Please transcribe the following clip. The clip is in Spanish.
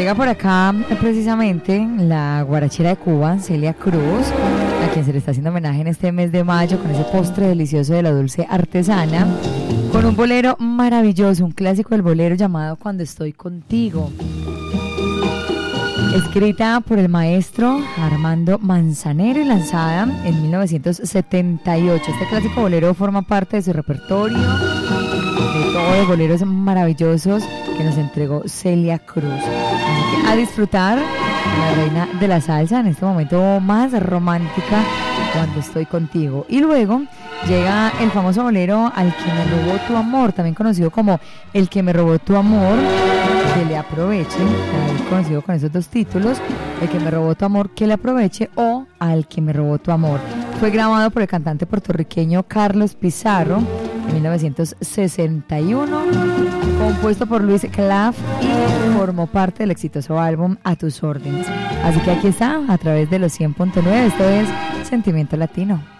Llega por acá precisamente la guarachera de Cuba, Celia Cruz, a quien se le está haciendo homenaje en este mes de mayo con ese postre delicioso de la dulce artesana, con un bolero maravilloso, un clásico del bolero llamado Cuando estoy contigo, escrita por el maestro Armando Manzanero y lanzada en 1978. Este clásico bolero forma parte de su repertorio de todos los boleros maravillosos que nos entregó Celia Cruz. Así que a disfrutar la reina de la salsa en este momento más romántica, Cuando estoy contigo. Y luego llega el famoso bolero Al que me robó tu amor, también conocido como El que me robó tu amor, que le aproveche, conocido con esos dos títulos, El que me robó tu amor, que le aproveche, o Al que me robó tu amor. Fue grabado por el cantante puertorriqueño Carlos Pizarro en 1961, compuesto por Luis Clavs y formó parte del exitoso álbum A tus órdenes. Así que aquí está, a través de los 100.9, esto es Sentimiento Latino.